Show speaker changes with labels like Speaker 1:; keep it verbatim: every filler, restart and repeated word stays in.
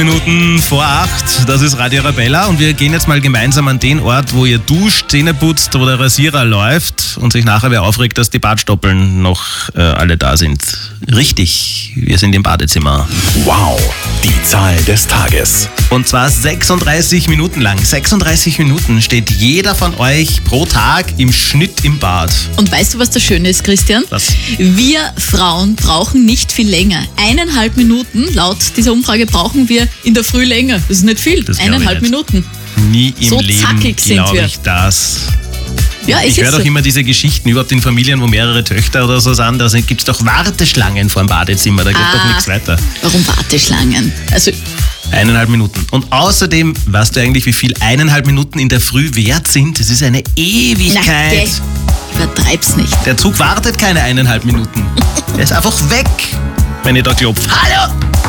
Speaker 1: Minuten vor acht, das ist Radio Arabella und wir gehen jetzt mal gemeinsam an den Ort, wo ihr duscht, Zähne putzt, wo der Rasierer läuft und sich nachher wer aufregt, dass die Badstoppeln noch äh, alle da sind. Richtig, wir sind im Badezimmer.
Speaker 2: Wow, die Zahl des Tages.
Speaker 1: Und zwar sechsunddreißig Minuten lang. sechsunddreißig Minuten steht jeder von euch pro Tag im Schnitt im Bad.
Speaker 3: Und weißt du, was das Schöne ist, Christian?
Speaker 1: Was?
Speaker 3: Wir Frauen brauchen nicht viel länger. Eineinhalb Minuten, laut dieser Umfrage, brauchen wir in der Früh länger. Das ist nicht viel.
Speaker 1: Das glaub ich
Speaker 3: Eineinhalb
Speaker 1: nicht.
Speaker 3: Minuten.
Speaker 1: Nie im
Speaker 3: So
Speaker 1: Leben
Speaker 3: zackig sind
Speaker 1: glaube
Speaker 3: wir.
Speaker 1: ich das.
Speaker 3: Ja, es
Speaker 1: Ich
Speaker 3: ist
Speaker 1: höre doch
Speaker 3: so.
Speaker 1: immer diese Geschichten überhaupt in Familien, wo mehrere Töchter oder so sind. Da gibt es doch Warteschlangen vor dem Badezimmer. Da geht
Speaker 3: Ah.
Speaker 1: doch nichts weiter.
Speaker 3: Warum Warteschlangen? Also,
Speaker 1: Eineinhalb Minuten. Und außerdem, weißt du eigentlich, wie viel eineinhalb Minuten in der Früh wert sind? Das ist eine
Speaker 3: na,
Speaker 1: Ewigkeit.
Speaker 3: geh, übertreib's nicht.
Speaker 1: Der Zug wartet keine eineinhalb Minuten. Der ist einfach weg, wenn ihr da klopft. Hallo!